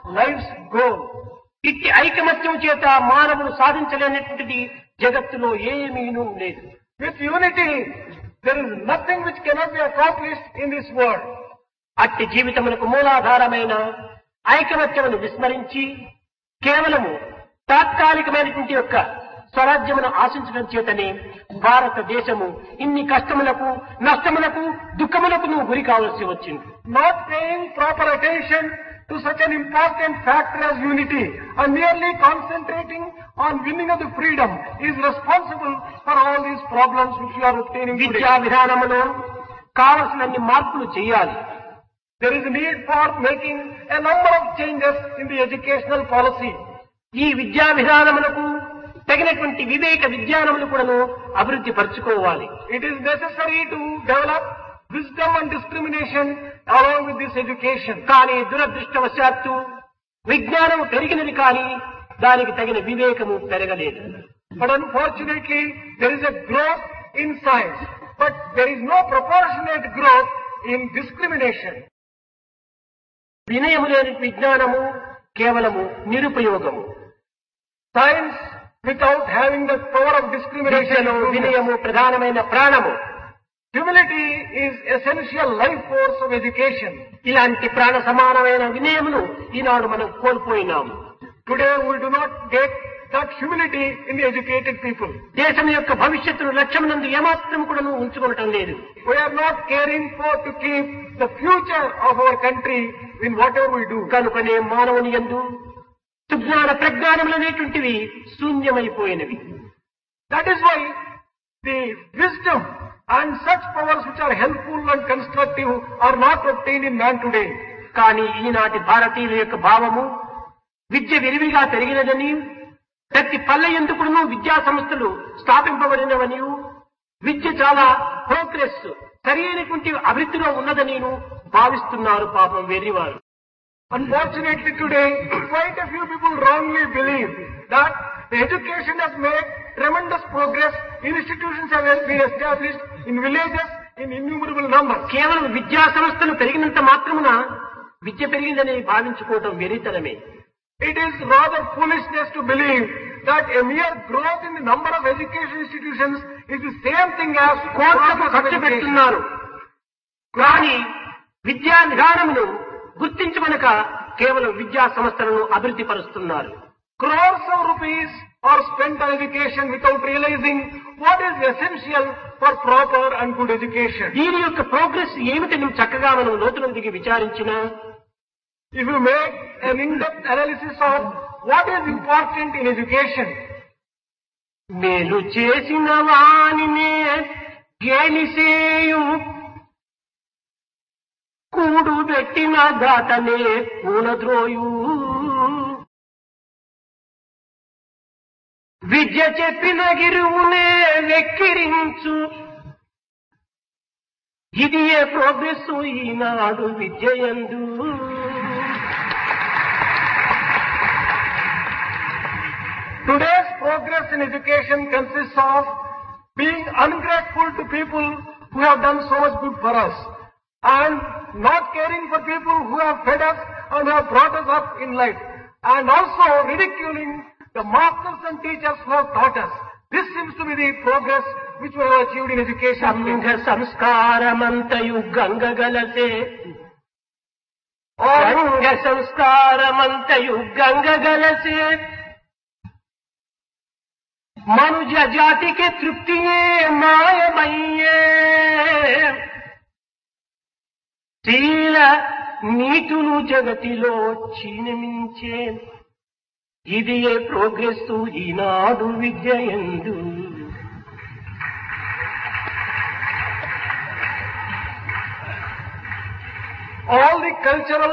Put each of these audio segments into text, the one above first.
life's goal. ఇట్టి ఐకమత్యం చేత మానవుడు సాధించలేనటువంటిది జగత్తులో ఏమీనూ లేదు. With unity, there is nothing which cannot be accomplished in this world. అట్టి జీవితమునకు మూలాధారమైన ఐకమత్యమును విస్మరించి కేవలము తాత్కాలికమైనటువంటి యొక్క స్వరాజ్యమును ఆశించడం చేతనే భారతదేశము ఇన్ని కష్టములకు నష్టములకు దుఃఖములకు గురి కావలసి వచ్చింది. Not paying proper attention to such an important factor as unity and merely concentrating on winning of the freedom is responsible for all these problems which you are obtaining today. విద్యా విధానములో కావలసినన్ని మార్పులు చేయాలి. There is a need for making a number of changes in the educational policy. ఈ విద్యా విధానములకు తగినటువంటి వివేక విజ్ఞానములు కూడాను అభివృద్ధి పరచుకోవాలి. It is necessary to develop wisdom and discrimination along with this education. కానీ దురదృష్టవశాత్తు విజ్ఞానము పెరిగినది కానీ దానికి తగిన వివేకము పెరగలేదు. But unfortunately, there is a growth in science, but there is no proportionate growth in discrimination. వినయము లేని విజ్ఞానము కేవలము నిరుపయోగము. Science without having the power of discrimination. వినయము ప్రధానమైన ప్రాణము. Humility is essential life force of education. ఇలాంటి ప్రాణ సమానమైన వినయమును ఈనాడు మనం కోల్పోయినాము. Today we do not get that humility in the educated people. దేశం యొక్క భవిష్యత్తును లక్ష్యమునందు ఏమాత్రం కూడా ఉంచుకోవటం లేదు. We are not caring for to keep the future of our country in whatever we do. కనుకనే మానవుని యందు Sujnana ప్రజ్ఞానములనేటువంటివి శూన్యమైపోయినవి. That is why the wisdom and such powers which are helpful and constructive are not obtained in man today. కానీ ఈనాటి భారతీయుల యొక్క భావము విద్య విరివిగా పెరిగినదని ప్రతి పల్లె ఎందుకును విద్యా సంస్థలు స్థాపింపబడినవని విద్య చాలా ప్రోగ్రెస్ సరైనటువంటి అభివృద్ధిలో ఉన్నదని భావిస్తున్నారు పాపం వెర్రివారు. Unfortunately today, quite a few people wrongly believe that the education has made tremendous progress, institutions have been established in villages in innumerable numbers. కేవలం విద్యా సంస్థలు పెరిగినంత మాత్రమున విద్య పెరిగిందని భావించుకోవటం వెర్రితనమే. It is rather foolishness to believe that a mere growth in the number of education institutions is the same thing as కోట్లకు ఖర్చు పెడుతున్నారు. కానీ విద్యా విధానమును గుర్తించమనక కేవలం విద్యా సంస్థలను అభివృద్ధి పరుస్తున్నారు. Crores of rupees are spent on education without realizing what is essential for proper and good education. దీని యొక్క ప్రోగ్రెస్ ఏమిటని చక్కగా మనం లోతుల దిగి విచారించినా, if you make an in-depth analysis of what is important in education, మేలు చేసిన వానినే గేలిసేయు కూడు పెట్టిన దాతనే కూలద్రోయు విద్య చెప్పిన గిరువునే వెక్కిరించు ఇది ఏ progress Eenadu విద్యయందు. Today's progress in education consists of being ungrateful to people who have done so much good for us and not caring for people who have fed us and have brought us up in life, and also ridiculing the masters and teachers who have taught us. This seems to be the progress which we have achieved in education. సంఘ సంస్కారమంతయు గంగగలసే సంఘ సంస్కారమంతయు గంగగలసే మనుజ జాతికి తృప్తియే మాయమయ్యే శీల నీతులు జగతిలో క్షీణమించే ఇది ఏ progress Eenadu విద్యయందు. All the culture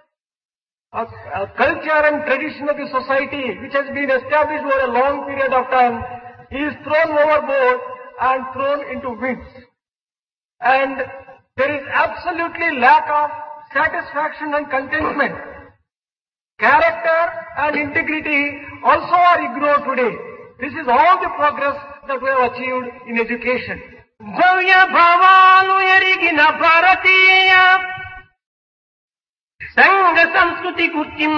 and tradition of the society which has been established over a long period of time is thrown overboard and thrown into winds. And there is absolutely lack of satisfaction and contentment. Character and integrity also are ignored today. This is all the progress that we have achieved in education. భవ్య భావాలు ఎరిగిన భారతీయ సంఘ సంస్కృతి గుర్తింపు